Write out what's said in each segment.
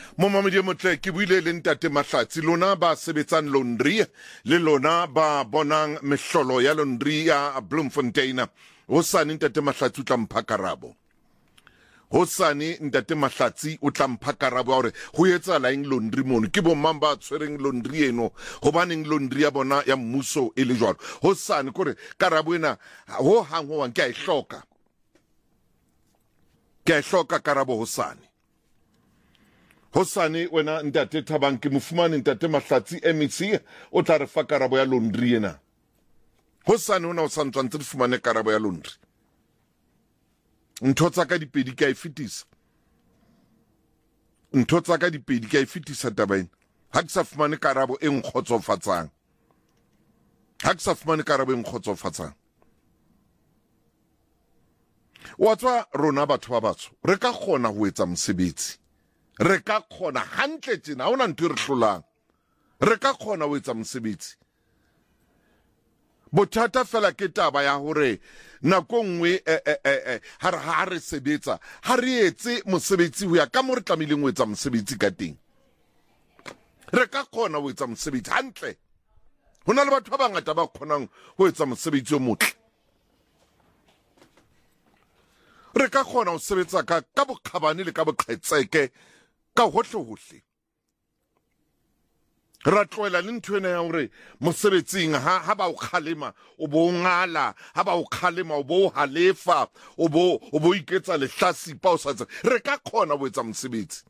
Mo mamedi motle ke buile le ntate Mahlatsi lona ba sebetsang laundry le lona ba bonang mehlolo ya laundry ya Bloemfontein hosane ntate Mahlatsi o tla mpha karabo hosane ntate Mahlatsi o tla mpha karabo hore ho etsahala eng laundry mono ke bo mang ba tshwereng laundry eno hobaneng laundry ya bona ya mmuso e le jwalo hosane kore karabo ena ho hang ho wang ke a ihloka karabo hosane hosane wena ntate Thabang ke mofumane ntate Mahlatsi MEC o tla re fa karabo ya laundry ena hosane ona o santsantse re fumane karabo ya laundry ntho tsa ka dipedi ka ifitisa tabain ha ke sa fumane karabo e nkgotsofatsang wa tswa rona batho ba batsho re ka kgona ho etsa mosebetsi re ka kgona hantle tjena ha ona ntho re hlolang re ka kgona ho etsa mosebetsi bothata fela ke taba ya hore nako nngwe ha re sebetsa ha re etse mosebetsi ho ya ka mo re tlamehileng ho etsa mosebetsi ka teng re ka kgona ho etsa mosebetsi hantle hona le batho ba bangata ba kgonang ho etsa mosebetsi o motle re ka kgona ho sebetsa ka bokgabane le ka boqhetseke ka hohle ra tloela le ntho ena ya hore mosebetsing ha ba o khalema o bo ngala ha ba o khalema o bo halefa o bo iketsa lehlasipa o sa tsa re ka khona ho etsa mosebetsi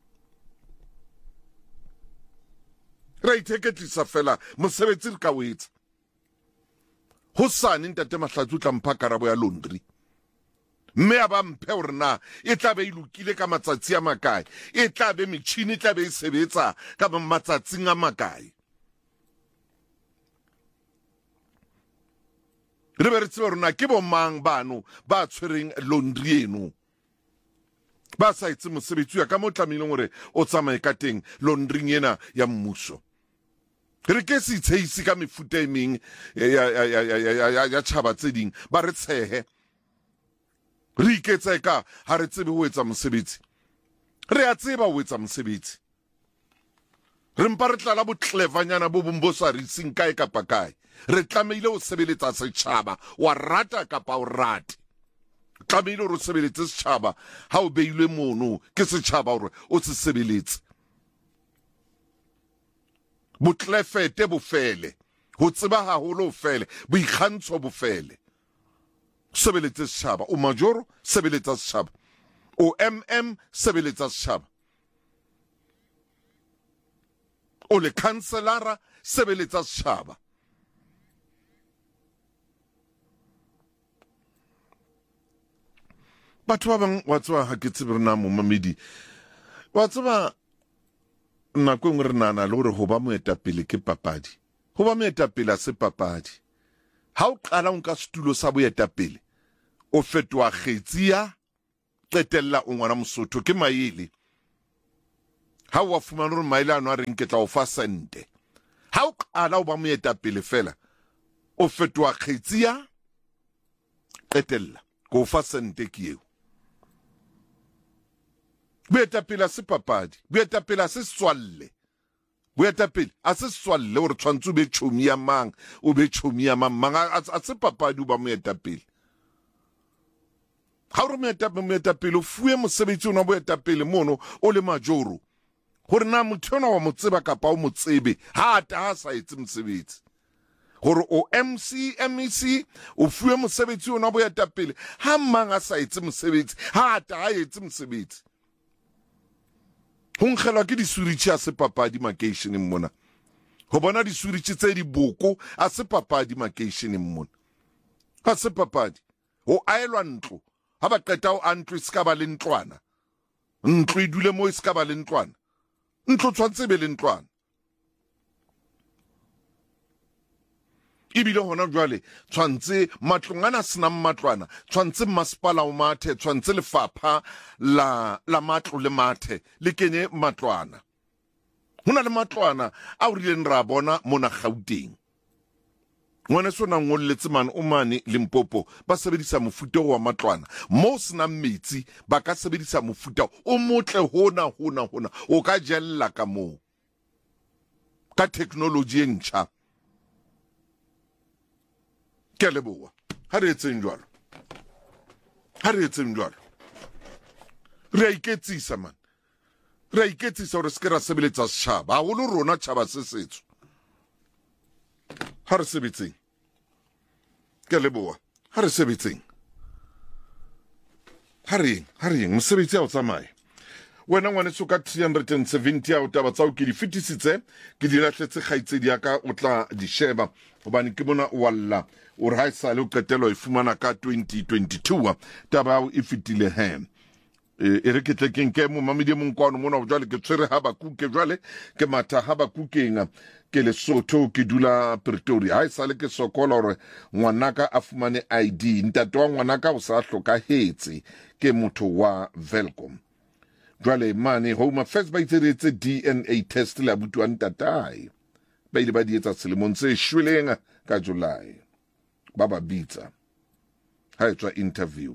ra iteketlisa fela mosebetsi re ka o etsa hosane ntate Mahlatsi o tla mpha karabo ya laundry mme a ba mphe hore na e tla be e lokile ka matsatsi a makae e tla be metjhini e tla be e sebetsa ka matsatsing a makae re be re tsebe hore na ke bo mang bano ba tshwereng laundry eno ba sa etse mosebetsi ya ka mo tlamehileng hore o tsamaye ka teng laundry ena ya mmuso re ke se itsheisi ka mefuta e meng ya tjhaba tse ding ba re tshehe re iketsa ka ha re tsebe ho etsa mosebetsi re a tseba ho etsa mosebetsi re mpa re tlala bo clevernyana bo bombo sa re sing kae kapa kae re tlamehile ho sebeletsa setjhaba wa rata kapa o rate tlamehile ho sebeletse setjhaba ha o beilwe mono ke setjhaba hore o se sebeletse botlefete bo fele ho tseba haholo ho fele boikgantsho bo fele sebeletsa setjhaba o majoro sebeletsa setjhaba o sebeletsa setjhaba o le kanselara sebeletsa setjhaba batho ba bang wa tswa ha ke tsebe rena mo mamedi wa tswa nako e nngwe re nana le hore ho ba moetapele ke papadi ho ba moetapele se papadi ha o qala nka setulo sa boetapele o fetwa kgetsia qetella o ngwana Mosotho ke maele ha wa fumana hore maele ano a re nketla o fa sente ha o qala o ba moetapele fela o fetwa kgetsia qetella go fa sente ke eo boetapele se papadi boetapele se swalle boetapele a se swalle hore tshwantse o be tjhomi ya mang o be tjhomi ya mang a se papadi o ba moetapele ha o moetapele o fuwe mosebetsi ona boetapele mono o le majoro hore na motho ona wa mo tseba kapa o mo tsebe ha sa etse mosebetsi hore o MEC o fuwe mosebetsi ona boetapele ha mang a sa etse mosebetsi ha etse mosebetsi ho nkgelwa ke disuritshi a se papadi makeisheneng mona ho bona disuritshi tse di boko a se papadi makeisheneng mona ha se papadi ho aelwa ntlo ha ba qeta o antlo e ska ba le ntlwana ntlo e dule mo e ska ba le ntlwana ntlo tshwantse be le ntlwana ibile hona jwale tshwantse matlongana sena matlwana tshwantse masipala o mathe tshwantse lefapha la matlo le mathe le kenye matlwana hona le matlwana a o rileng ra bona mona Gauteng ngwana sona ngolletse man o mane Limpopo ba sebedisa mofuta wa matlwana mo sena metsi ba ka sebedisa mofuta o motle hona o ka jella ka mo ka technology e ntjha ke leboa ha re etseng jwalo re a iketsisa man re a iketsisa hore se ke ra sebeletsa setjhaba haholo rona tjhaba se setso ha re sebetseng ke leboa ha re sebetseng ha re mosebetsi a o tsamaye wena ngwaneso ka 370 ya o taba tsa o ke di fetisitse ke di lahletse kgaitsedi ya ka o tla di sheba hobane ke bona walla o re ha isale o qetelo e fumana ka 2022 taba o e fitile he e re ke tlekeng ke mo mamedi mo nkwano mona o jwale ke tshwere ha ba kuke jwale ke matha ha ba kukeng ke Lesotho ke dula Pretoria ha isale ke sokola hore ngwanaka a fumane ID ntate wa ngwanaka o sa hlokahetse ke motho wa Velcom jwale mane Home Affairs ba itsetse DNA test la butu ntatai ba ile ba di etsa selemong se shweleng ka July ba ba bitsa ha etswa interview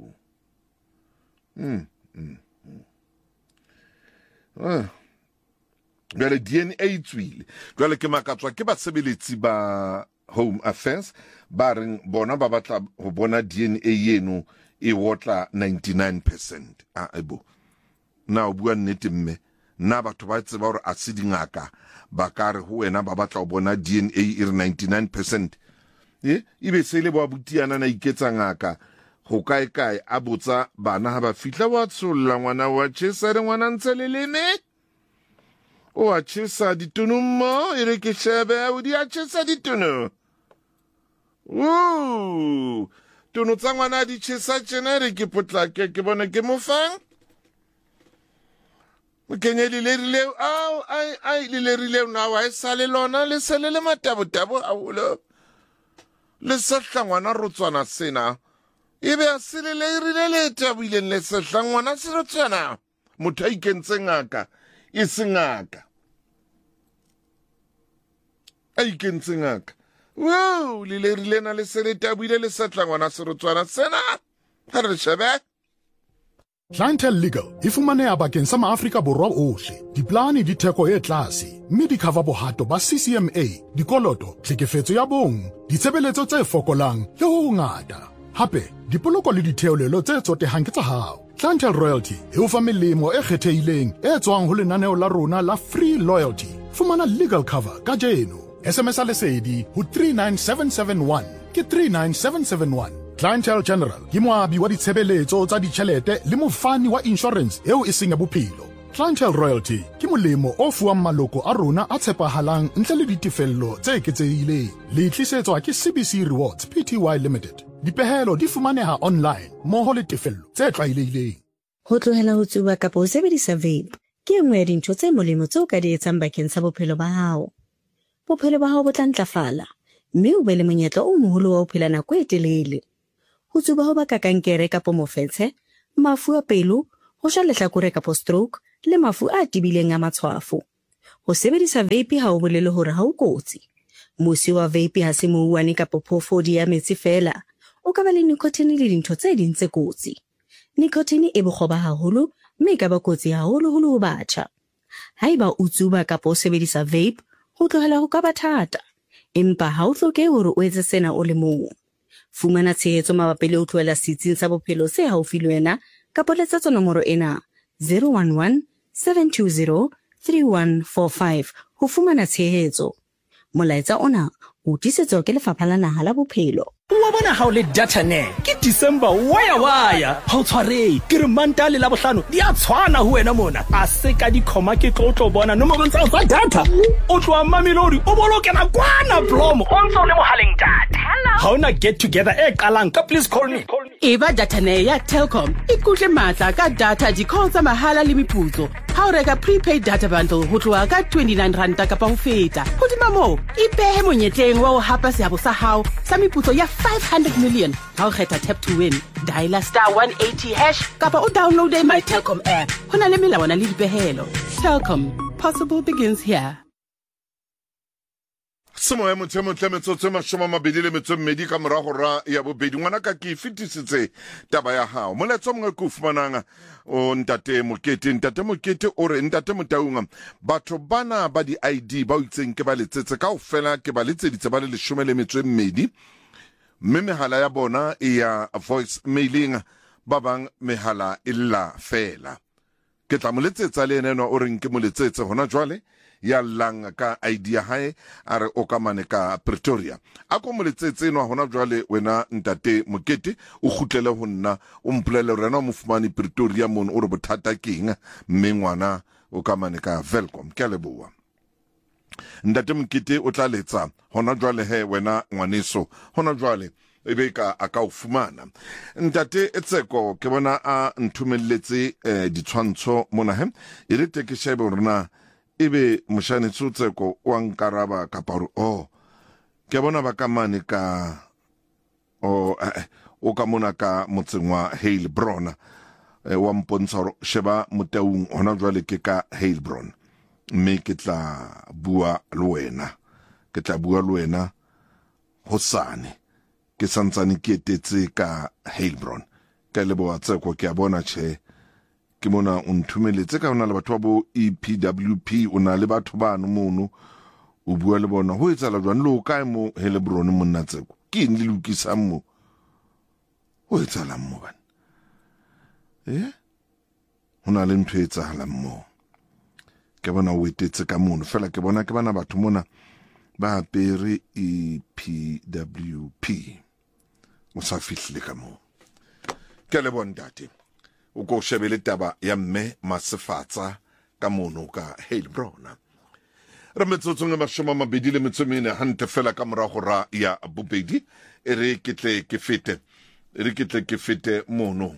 jwale DNA tswile jwale ke makatswa ke basebeletsi ba Home Affairs ba reng bona ba batla ho bona DNA yenu e wotla 99%. Ebo na o bua nnete mme na batho ba tseba hore a se dingaka ba ka re ho wena ba batla ho bona DNA e re 99%. Ibe se le ba butiana na iketsa ngaka ho kae a botsa bana ha ba fihla wa tsolla ngwana wa tshesa re ngwana ntse le leme o a tshesa ditunu mo e re ke shebe o di a tshesa ditunu tunu tsa ngwana di tshesa tjena re ke potla ke bona ke mo fang mo kenyeli le rile ai le rile na wa sale lona le sele le matabo haholo le sehla ngwana rotswana sena ebe a sele le rile le tabileng le sehla ngwana se rotswana motho a ikentse ngaka e sengaka a ikentse ngaka le rile na le sele tabile le sehla ngwana se rotswana sena ha re shebe Clientele Legal e fumaneha bakeng sa maAfrika Borwa ohle. Diplane di theko e tlase, mme di cover bohato ba CCMA, dikoloto, tlhekefetso ya bong, ditshebeletso tse fokolang le ho ngata. Hape, dipoloko le ditheolelo tse tsotehang ke tsa hao. Clientele Royalty e o fa melemo e kgethehileng e tswang ho lenaneo la rona la Free Loyalty. Fumana legal cover ka jeno. SMS lesedi ho 39771 ke 39771. Clientele General ke moabi wa ditshebeletso tsa ditjhelete le mofani wa insurance eo e seng ya bophelo. Clientele Royalty ke molemo o fuwang maloko a rona a tshepahalang ntle le ditefello tse eketsehileng. Le tlisetswa ke CBC Rewards Pty Limited. Dipehelo di fumaneha online mmoho le tefello tse tlwaelehileng. Ho tlohela ho tsuba kapa ho sebedisa vape ke nngwe ya dintho tse molemo tseo ka di etsang bakeng sa bophelo ba hao. Bophelo ba hao bo tla ntlafala, mme o be le monyetla o moholo wa ho phela nako e telele. Ho tsuba ho baka kankere kapa mofetshe, mafu a pelo, ho sha lehlakore kapa stroke le mafu a tibileng a matshwafo. Ho sebedisa vape ha o bolele hore ha o kotsi. Mosi wa vape ha se mouwane kapa phofodi ya metsi fela. O ka ba le nicotine le dintho tse ding tse kotsi. Nicotine e bokgoba haholo, mme ka ba kotsi haholo ho batjha. Haeba o tsuba kapa o sebedisa vape, ho tlohela ho ka ba thata. Empa ha o hloke hore o etse sena o le mong. Fumana tshehetso mabapi le ho tlohela setsing sa bophelo se haufi le wena kapa letsetsa nomoro ena 011 720 3145 ho fumana tshehetso. Molaetsa ona o tisetswa ke Lefapha la Naha la Bophelo. Wa bona ha o le data ne ke December waya ha o tshware ke re manta le la bohlano di a tshwana ho wena mona a se ka di khoma ke tlo bona nomoro tsa tsa data o tloa mamelodi o boloke na kwana promo o ntse le mohaleng data ha ona get together e qalang ka please call me eba data ne ya Telkom ikutle matla ka data di call tsa mahala le meputso ha o reka prepaid data bundle ho tloa ka 29 rand kapa ho feta hodima mo ipehe monyetleng wa ho hapa seabo sa hao sa meputso ya 500 million. How kgetha tap to win. Dial *180# kapa o download my Telkom app. Hona le melawana le dipehelo. Telkom. Possible begins here. Semo ya motho metsotso mashoma mabedi le metso mmedi ka morago ra ya bobedi ngwana ka ke fetisitse taba ya hao moletso mongwe ke fumananga o ntate Mokete o re ntate Motaunga batho bana ba di ID ba itseng ke ba letsetse kaofela ke ba letseditse ba le 12 mme mehala ya bona e ya voice mailing ba bang mehala illa fela ke tla moletsetsa le ene o reng ke moletsetse hona jwale ya lang ka idea hae a re o kamane ka Pretoria a ko moletsetse no hona jwale wena ntate Mokete o khutlele ho nna o mpolele rena mo fumane Pretoria mon o re bothata keng mme ngwana o kamane ka Welcome ke leboa ntate Mokete o tla letsa hona jwale he wena ngwaneso hona jwale ebe ka aka o fumana ntate Etseko ke bona a nthumelletse ditshwantsho mona he ire te ke shebe rena ebe moshane Tseko wa nkaraba ka paru ke bona ba ka mane ka o ka mona ka motsengwa Heilbron wa mpontsha sheba Motaung hona jwale ke ka Heilbron mme ke tla bua le wena hosane ke santsane ke etetse ka Heilbron ka leboa Tseko ke a bona che ke mona o nthumeletse ka hona le batho ba bo EPWP o na le batho bano mono o bua le bona ho etsala jwang lo kae mo Heilbron monna Tseko ke eng le lokisa mo ho etsala mo bana hona le ntho etsahala mo ke bona o etetse ka mono fela ke bona ke bana batho mona ba apere EPWP o sa fihle ka mo ke le bondate o ko shebele taba ya mme Masefatsa ka mono ka Heilbron re metsotso nge mashoma mabedi le metso mene hante fela ka morago ra ya bobedi ere ketle ke fete mono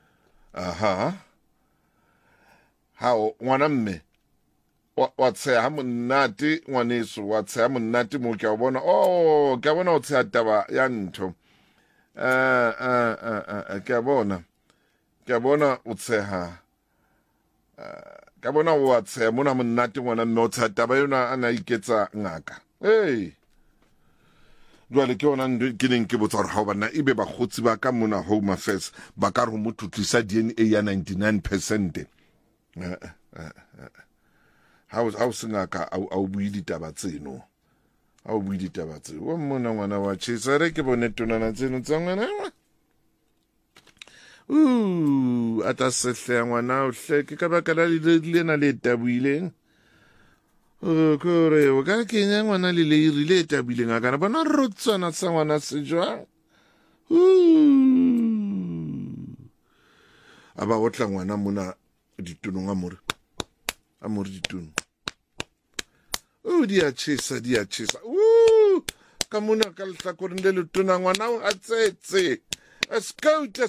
hao ngwana mme wa tsaya monate ngwaneso wa tsaya monate mo ke a bona ke a bona o tsaya taba ya ntho ke a bona o tsheha ka bona o tsheha mona monate ngwana mme o tsheha taba yona ana iketsa ngaka jwale ke ona ke neng ke botsa gore ha bana ebe ba khotsi ba ka mona Home Affairs ba ka re mo tutlisa DNA ya 99% ha o sengaka au bui ditaba tseno wa mona ngwana wa tshisa re ke bone tonana tseno tsa ngwana ata sehle ngwana o hle ke ka baka la lena le tabuileng kore o ka kenya ngwana le rile tabuileng a kana bona rotsana sa ngwana se jwang aba otla ngwana mona ditunong amore dituno di a chisa ka mona ka lehlakoreng le letona ngwana o a tsetse skauta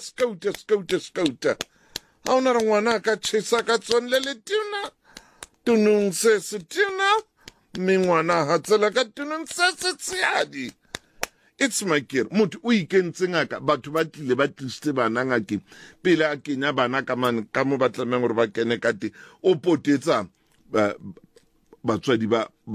ha ona re ngwana ka chisa ka tsone le letuna tunong se se tuna mme ngwana ha tsela ka tunong se se tsiadi it's my kid motho o ikentse ngaka batho ba tlile ba tlisitse bana ngake pele a kenya bana ka mo ba tlameng gore ba kene ka te o potetsa batswadi ba